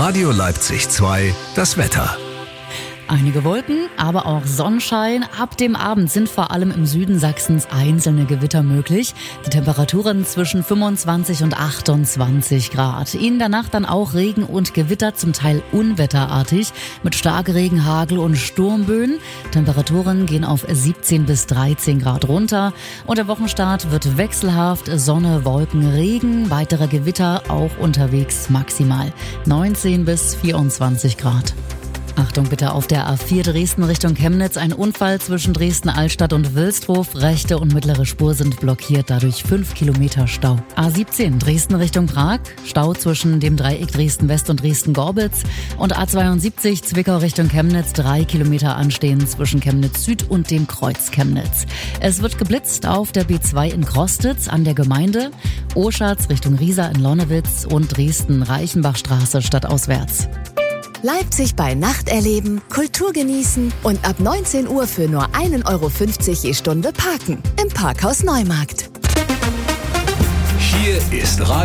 Radio Leipzig 2, das Wetter. Einige Wolken, aber auch Sonnenschein. Ab dem Abend sind vor allem im Süden Sachsens einzelne Gewitter möglich. Die Temperaturen zwischen 25 und 28 Grad. In der Nacht dann auch Regen und Gewitter, zum Teil unwetterartig, mit Starkregen, Hagel und Sturmböen. Temperaturen gehen auf 17 bis 13 Grad runter. Und der Wochenstart wird wechselhaft. Sonne, Wolken, Regen, weitere Gewitter auch unterwegs maximal 19 bis 24 Grad. Achtung bitte auf der A4 Dresden Richtung Chemnitz. Ein Unfall zwischen Dresden-Altstadt und Wilsdruf. Rechte und mittlere Spur sind blockiert, dadurch 5 Kilometer Stau. A17 Dresden Richtung Prag. Stau zwischen dem Dreieck Dresden-West und Dresden-Gorbitz. Und A72 Zwickau Richtung Chemnitz. 3 Kilometer anstehen zwischen Chemnitz Süd und dem Kreuz Chemnitz. Es wird geblitzt auf der B2 in Krostitz an der Gemeinde. Oschatz Richtung Riesa in Lonnewitz und Dresden-Reichenbachstraße stadtauswärts. Leipzig bei Nacht erleben, Kultur genießen und ab 19 Uhr für nur 1,50 € je Stunde parken. Im Parkhaus Neumarkt. Hier ist Radio